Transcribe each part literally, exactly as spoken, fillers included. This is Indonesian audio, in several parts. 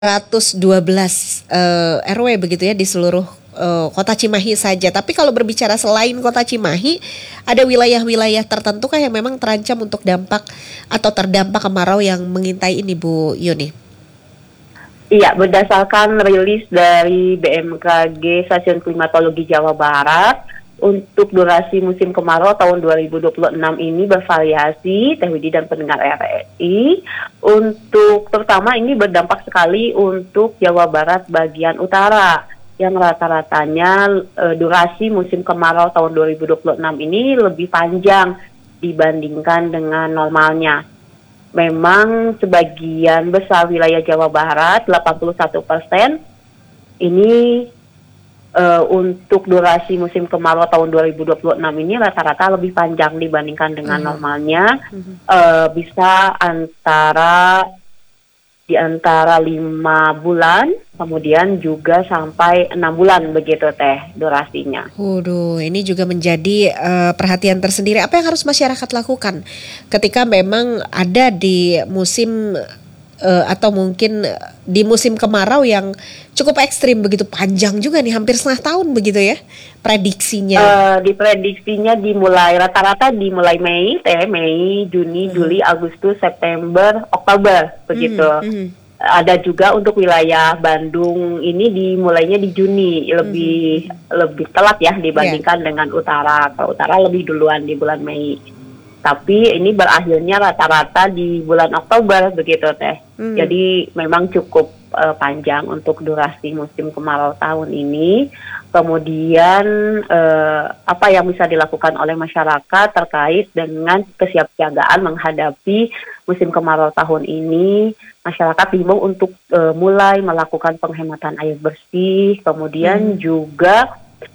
seratus dua belas eh, R W begitu ya di seluruh eh, kota Cimahi saja. Tapi kalau berbicara selain kota Cimahi, ada wilayah-wilayah tertentu kah yang memang terancam untuk dampak atau terdampak kemarau yang mengintai ini, Bu Yuni? Iya, berdasarkan rilis dari B M K G Stasiun Klimatologi Jawa Barat, untuk durasi musim kemarau tahun dua ribu dua puluh enam ini bervariasi, Teh Widi dan pendengar R R I. Untuk terutama ini berdampak sekali untuk Jawa Barat bagian utara, yang rata-ratanya e, durasi musim kemarau tahun dua ribu dua puluh enam ini lebih panjang dibandingkan dengan normalnya. Memang sebagian besar wilayah Jawa Barat, delapan puluh satu persen, ini Uh, untuk durasi musim kemarau tahun dua ribu dua puluh enam ini rata-rata lebih panjang dibandingkan dengan uh-huh. normalnya, uh-huh. uh, bisa antara di antara lima bulan, kemudian juga sampai enam bulan begitu Teh durasinya. Waduh, ini juga menjadi uh, perhatian tersendiri. Apa yang harus masyarakat lakukan ketika memang ada di musim uh, atau mungkin di musim kemarau yang cukup ekstrim begitu, panjang juga nih, hampir setengah tahun begitu ya prediksinya? Uh, diprediksinya dimulai rata-rata dimulai Mei, teh Mei, Juni, hmm. Juli, Agustus, September, Oktober begitu. Hmm. Hmm. Ada juga untuk wilayah Bandung ini dimulainya di Juni, lebih hmm. lebih telat ya dibandingkan yeah. dengan utara. Kalau utara lebih duluan di bulan Mei. Tapi ini berakhirnya rata-rata di bulan Oktober begitu teh. Hmm. Jadi memang cukup Uh, panjang untuk durasi musim kemarau tahun ini. Kemudian uh, apa yang bisa dilakukan oleh masyarakat terkait dengan kesiapsiagaan menghadapi musim kemarau tahun ini? Masyarakat diimbau untuk uh, mulai melakukan penghematan air bersih, kemudian hmm. juga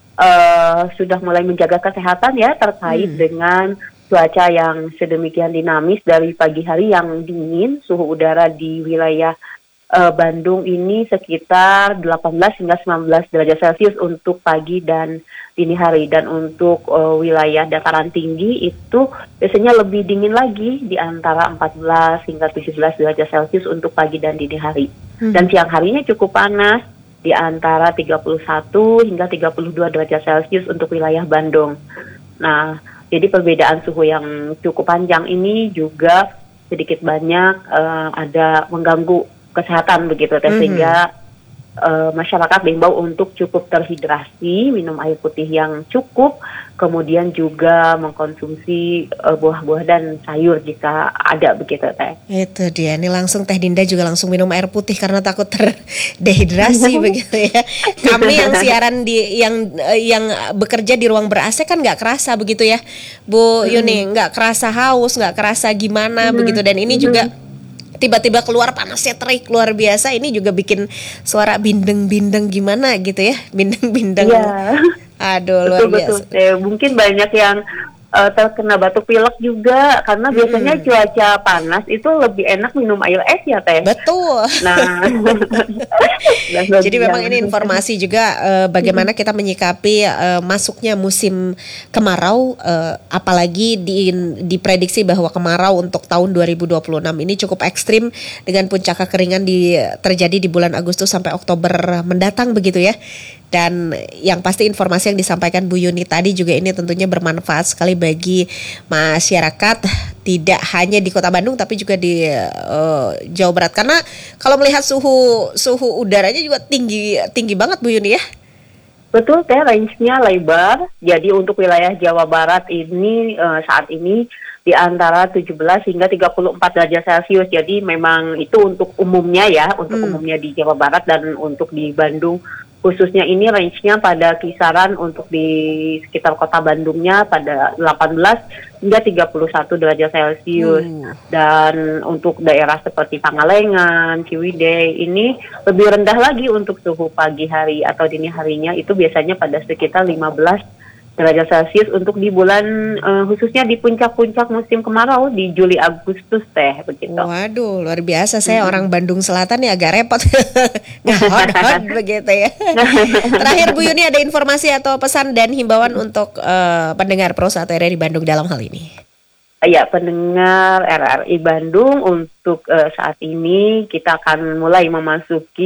uh, sudah mulai menjaga kesehatan ya terkait hmm. dengan cuaca yang sedemikian dinamis dari pagi hari yang dingin, suhu udara di wilayah Uh, Bandung ini sekitar delapan belas hingga sembilan belas derajat Celcius untuk pagi dan dini hari, dan untuk uh, wilayah dataran tinggi itu biasanya lebih dingin lagi di antara empat belas hingga tujuh belas derajat Celcius untuk pagi dan dini hari. Hmm. Dan siang harinya cukup panas di antara tiga puluh satu hingga tiga puluh dua derajat Celcius untuk wilayah Bandung. Nah, jadi perbedaan suhu yang cukup panjang ini juga sedikit banyak uh, ada mengganggu kesehatan begitu, mm-hmm. sehingga uh, masyarakat diimbau untuk cukup terhidrasi, minum air putih yang cukup, kemudian juga mengkonsumsi uh, buah-buah dan sayur jika ada begitu teh. Itu dia, ini langsung Teh Dinda juga langsung minum air putih karena takut terdehidrasi begitu ya. Kami yang siaran di yang yang bekerja di ruang ber-A C kan nggak kerasa begitu ya, Bu mm. Yuni, nggak kerasa haus, nggak kerasa gimana mm. begitu, dan ini mm. juga tiba-tiba keluar panasnya terik luar biasa, ini juga bikin suara bindeng-bindeng gimana gitu ya, bindeng-bindeng. Ya. Aduh, luar betul, biasa. Betul. Ya, mungkin banyak yang uh, terkena batuk pilek juga karena hmm. biasanya cuaca panas itu lebih enak minum air es ya teh. Betul. Nah, jadi memang ini informasi juga uh, bagaimana kita menyikapi uh, masuknya musim kemarau, uh, apalagi di, diprediksi bahwa kemarau untuk tahun dua ribu dua puluh enam ini cukup ekstrim dengan puncak kekeringan di, terjadi di bulan Agustus sampai Oktober mendatang begitu ya. Dan yang pasti informasi yang disampaikan Bu Yuni tadi juga ini tentunya bermanfaat sekali bagi masyarakat, tidak hanya di Kota Bandung tapi juga di uh, Jawa Barat, karena kalau melihat suhu suhu udaranya juga tinggi tinggi banget Bu Yuni ya. Betul teh, range-nya lebar. Jadi untuk wilayah Jawa Barat ini uh, saat ini di antara tujuh belas hingga tiga puluh empat derajat Celcius. Jadi memang itu untuk umumnya ya, untuk hmm. umumnya di Jawa Barat, dan untuk di Bandung khususnya ini range-nya pada kisaran untuk di sekitar kota Bandungnya pada delapan belas hingga tiga puluh satu derajat Celcius. Hmm. Dan untuk daerah seperti Pangalengan, Ciwidey ini lebih rendah lagi untuk suhu pagi hari atau dini harinya, itu biasanya pada sekitar lima belas derajat Celcius untuk di bulan uh, khususnya di puncak-puncak musim kemarau di Juli Agustus teh begitu. Waduh, luar biasa. Saya hmm. orang Bandung Selatan ya agak repot nggak hot-hot begitu ya. Terakhir Bu Yuni, ada informasi atau pesan dan himbauan untuk uh, pendengar Pro satu R R I di Bandung dalam hal ini? ya pendengar R R I Bandung, untuk uh, saat ini kita akan mulai memasuki